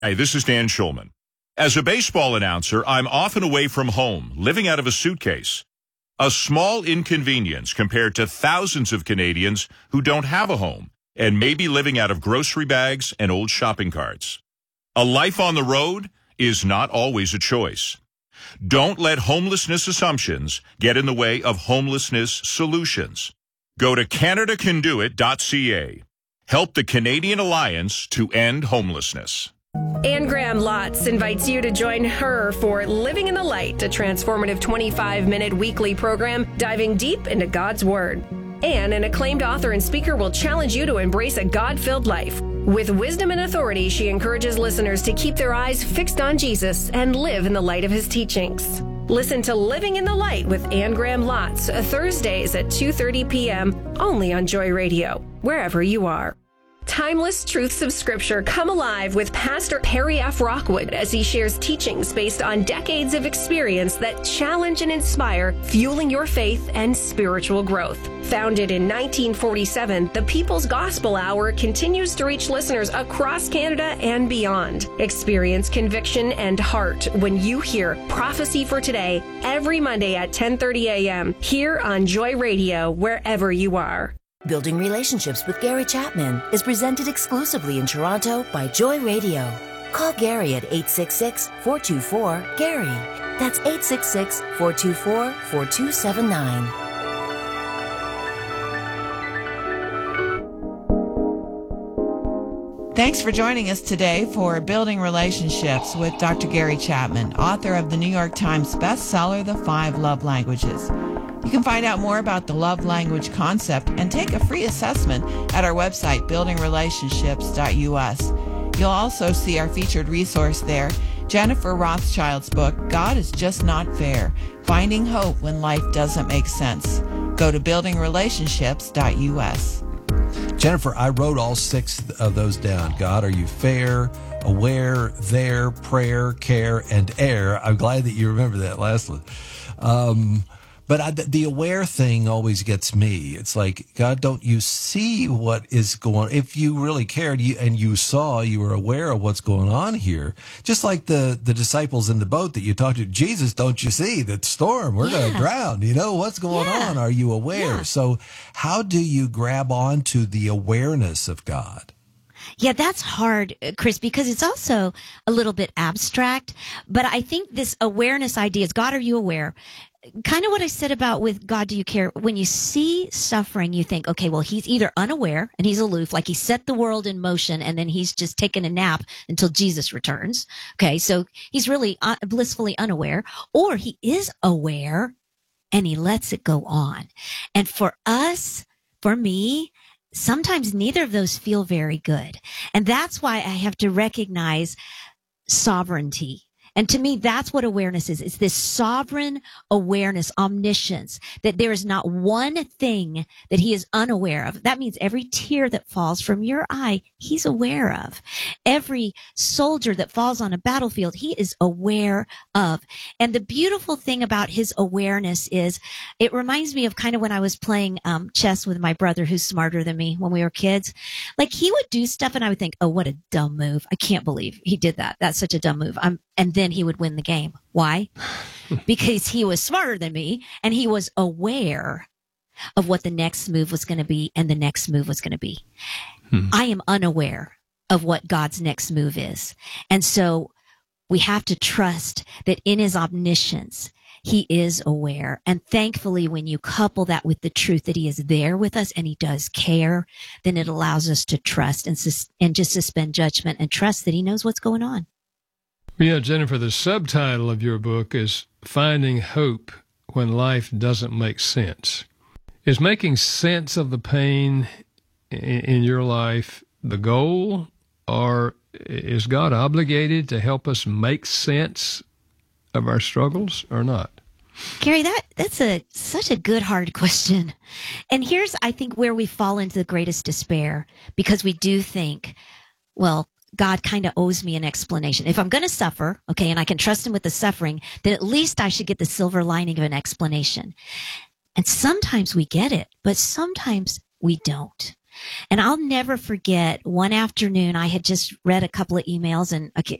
Hey, this is Dan Schulman. As a baseball announcer, I'm often away from home, living out of a suitcase. A small inconvenience compared to thousands of Canadians who don't have a home and may be living out of grocery bags and old shopping carts. A life on the road is not always a choice. Don't let homelessness assumptions get in the way of homelessness solutions. Go to CanadaCanDoIt.ca. Help the Canadian Alliance to end homelessness. Anne Graham Lotz invites you to join her for Living in the Light, a transformative 25-minute weekly program diving deep into God's Word. Anne, an acclaimed author and speaker, will challenge you to embrace a God-filled life. With wisdom and authority, she encourages listeners to keep their eyes fixed on Jesus and live in the light of his teachings. Listen to Living in the Light with Anne Graham Lotz, Thursdays at 2:30 p.m., only on Joy Radio, wherever you are. Timeless truths of Scripture come alive with Pastor Perry F. Rockwood as he shares teachings based on decades of experience that challenge and inspire, fueling your faith and spiritual growth. Founded in 1947, the People's Gospel Hour continues to reach listeners across Canada and beyond. Experience conviction and heart when you hear Prophecy for Today every Monday at 10:30 a.m. here on Joy Radio, wherever you are. Building Relationships with Gary Chapman is presented exclusively in Toronto by Joy Radio. Call Gary at 866-424-GARY. That's 866-424-4279. Thanks for joining us today for Building Relationships with Dr. Gary Chapman, author of the New York Times bestseller, The 5 Love Languages. You can find out more about the love language concept and take a free assessment at our website, buildingrelationships.us. You'll also see our featured resource there, Jennifer Rothschild's book, God is Just Not Fair, Finding Hope When Life Doesn't Make Sense. Go to buildingrelationships.us. Jennifer, I wrote all 6 of those down. God, are you fair, aware, there, prayer, care, and air. I'm glad that you remember that last one. But the aware thing always gets me. It's like, God, don't you see what is going on? If you really cared and you saw, you were aware of what's going on here. Just like the disciples in the boat that you talked to, Jesus, don't you see the storm? We're going to drown. You know, what's going on? Are you aware? Yeah. So how do you grab on to the awareness of God? Yeah, that's hard, Chris, because it's also a little bit abstract. But I think this awareness idea is, God, are you aware? Kind of what I said about with God, do you care? When you see suffering, you think, okay, well, he's either unaware and he's aloof, like he set the world in motion and then he's just taken a nap until Jesus returns. Okay, so he's really blissfully unaware, or he is aware and he lets it go on. And for us, for me, sometimes neither of those feel very good. And that's why I have to recognize sovereignty. And to me, that's what awareness is. It's this sovereign awareness, omniscience, that there is not one thing that he is unaware of. That means every tear that falls from your eye, he's aware of. Every soldier that falls on a battlefield, he is aware of. And the beautiful thing about his awareness is it reminds me of kind of when I was playing chess with my brother who's smarter than me when we were kids. Like, he would do stuff and I would think, oh, what a dumb move. I can't believe he did that. That's such a dumb move. And then he would win the game. Why? Because he was smarter than me and he was aware of what the next move was going to be and the next move was going to be. I am unaware of what God's next move is. And so we have to trust that in his omniscience, he is aware. And thankfully, when you couple that with the truth that he is there with us and he does care, then it allows us to trust and just suspend judgment and trust that he knows what's going on. Yeah, Jennifer, the subtitle of your book is Finding Hope When Life Doesn't Make Sense. Is making sense of the pain in your life the goal, or is God obligated to help us make sense of our struggles or not? Gary, that's such a good, hard question. And here's, I think, where we fall into the greatest despair, because we do think, well, God kind of owes me an explanation. If I'm going to suffer, okay, and I can trust him with the suffering, then at least I should get the silver lining of an explanation. And sometimes we get it, but sometimes we don't. And I'll never forget one afternoon, I had just read a couple of emails, and